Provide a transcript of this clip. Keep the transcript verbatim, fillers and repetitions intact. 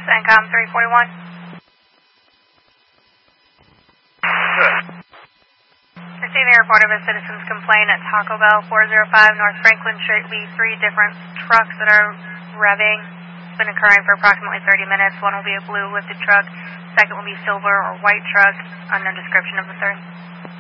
CENTCOM three forty-one. Good. Receiving a report of a citizen's complaint at Taco Bell, four oh five North Franklin Street. Will be three different trucks that are revving. It's been occurring for approximately thirty minutes. One will be a blue lifted truck. Second will be silver or white truck. Unknown description of the third.